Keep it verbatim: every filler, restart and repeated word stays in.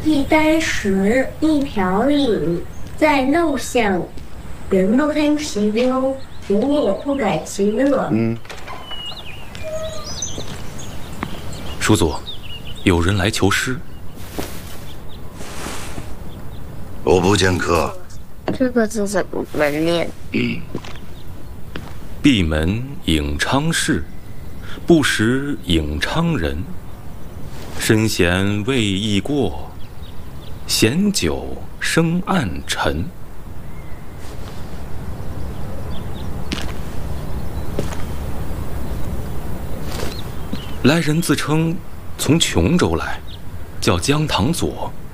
一箪食，一瓢饮，在陋巷，人不堪其忧，人也不改其乐。 嗯。 叔祖，有人来求诗。 我不见客。 这个字怎么念？ 嗯。 闭门引昌事，不识引昌人。身闲未易过，闲酒生暗沉。来人自称从琼州来，叫姜唐佐。